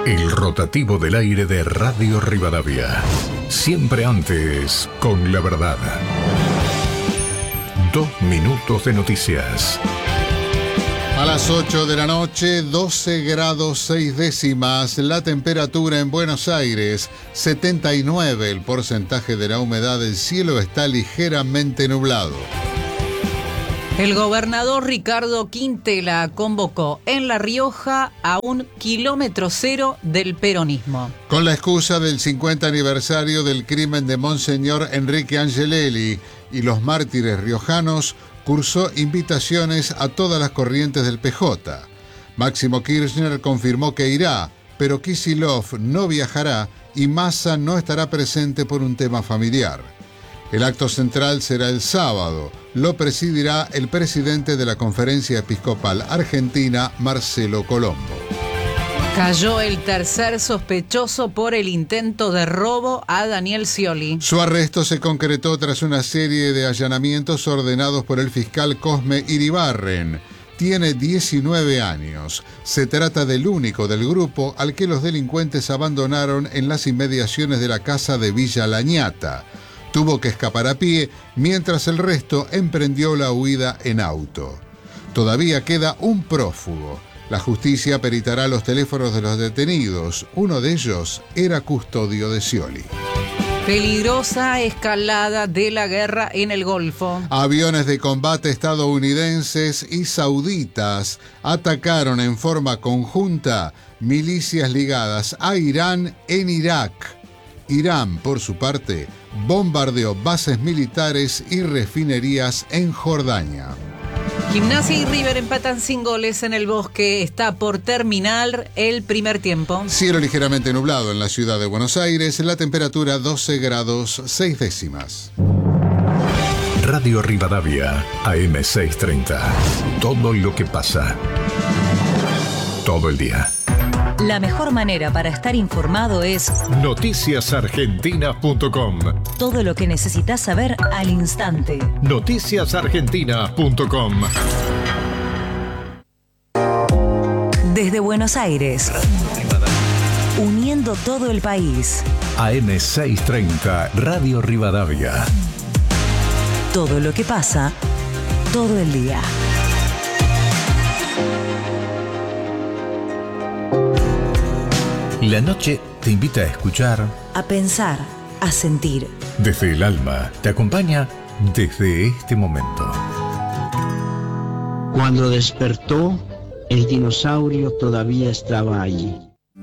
El rotativo del aire de Radio Rivadavia. Siempre antes, con la verdad. 2 minutos de noticias. A las 8 de la noche, 12 grados 6 décimas, la temperatura en Buenos Aires, 79 el porcentaje de la humedad, el cielo está ligeramente nublado. El gobernador Ricardo Quintela convocó en La Rioja a un kilómetro cero del peronismo. Con la excusa del 50 aniversario del crimen de Monseñor Enrique Angelelli y los mártires riojanos, cursó invitaciones a todas las corrientes del PJ. Máximo Kirchner confirmó que irá, pero Kicillof no viajará y Massa no estará presente por un tema familiar. El acto central será el sábado. Lo presidirá el presidente de la Conferencia Episcopal Argentina, Marcelo Colombo. Cayó el tercer sospechoso por el intento de robo a Daniel Scioli. Su arresto se concretó tras una serie de allanamientos ordenados por el fiscal Cosme Iribarren. Tiene 19 años. Se trata del único del grupo al que los delincuentes abandonaron en las inmediaciones de la casa de Villa Lañata. Tuvo que escapar a pie, mientras el resto emprendió la huida en auto. Todavía queda un prófugo. La justicia peritará los teléfonos de los detenidos. Uno de ellos era custodio de Scioli. Peligrosa escalada de la guerra en el Golfo. Aviones de combate estadounidenses y sauditas atacaron en forma conjunta milicias ligadas a Irán en Irak. Irán, por su parte, bombardeó bases militares y refinerías en Jordania. Gimnasia y River empatan sin goles en el Bosque. Está por terminar el primer tiempo. Cielo ligeramente nublado en la ciudad de Buenos Aires. La temperatura 12 grados 6 décimas. Radio Rivadavia, AM 630. Todo lo que pasa. Todo el día. La mejor manera para estar informado es noticiasargentina.com. Todo lo que necesitas saber al instante. Noticiasargentina.com. Desde Buenos Aires, uniendo todo el país. AM 630, Radio Rivadavia. Todo lo que pasa, todo el día. La noche te invita a escuchar, A pensar, a sentir. desde el alma, te acompaña desde este momento. Cuando despertó, el dinosaurio todavía estaba allí.